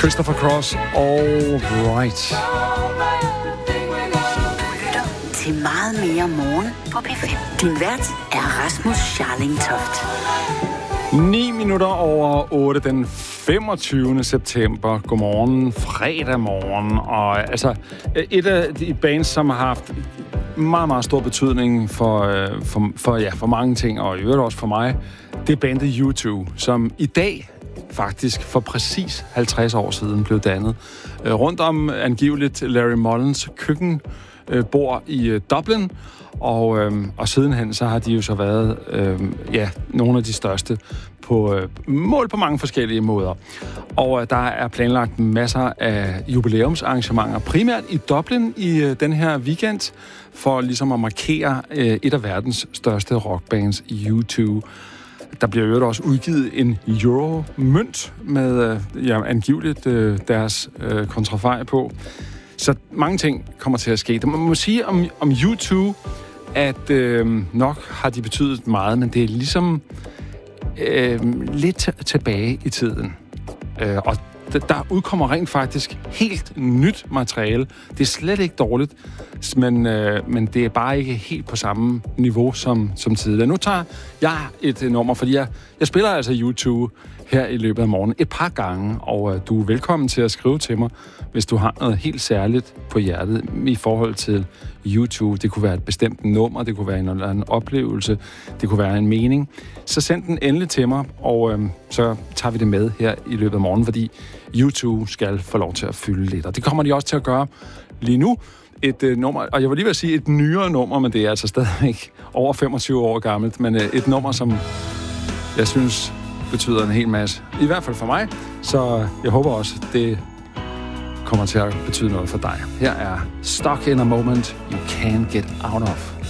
Christopher Cross, All Right. Til meget mere morgen på P5. Din vært er Rasmus Scharling Toft. 9 minutter over 8 den 25. september. Godmorgen, fredag morgen. Og altså, et af de bands, som har haft meget, meget stor betydning for mange ting, og i øvrigt også for mig, det er bandet U2, som i dag faktisk for præcis 50 år siden blev dannet. Rundt om angiveligt Larry Mullins køkkenbord i Dublin, og sidenhen så har de jo så været nogle af de største på mål på mange forskellige måder. Og der er planlagt masser af jubilæumsarrangementer, primært i Dublin i den her weekend, for ligesom at markere et af verdens største rockbands, U2. Der bliver jo også udgivet en euro-mønt med angiveligt deres kontrafej på. Så mange ting kommer til at ske. Man må sige om U2, at nok har de betydet meget, men det er ligesom lidt tilbage i tiden. Og der udkommer rent faktisk helt nyt materiale. Det er slet ikke dårligt, men det er bare ikke helt på samme niveau som tidligere. Nu tager jeg et nummer, fordi jeg spiller altså U2 her i løbet af morgenen et par gange, og du er velkommen til at skrive til mig, hvis du har noget helt særligt på hjertet i forhold til U2. Det kunne være et bestemt nummer, det kunne være en eller anden oplevelse, det kunne være en mening. Så send den endelig til mig, og så tager vi det med her i løbet af morgenen, fordi U2 skal få lov til at fylde lidt, og det kommer de også til at gøre lige nu. Et nummer, og jeg vil lige vil sige et nyere nummer, men det er altså stadigvæk over 25 år gammelt, men et nummer, som jeg synes betyder en hel masse. I hvert fald for mig, så jeg håber også, det kommer til at betyde noget for dig. Her er Stuck in a Moment You Can't Get Out of.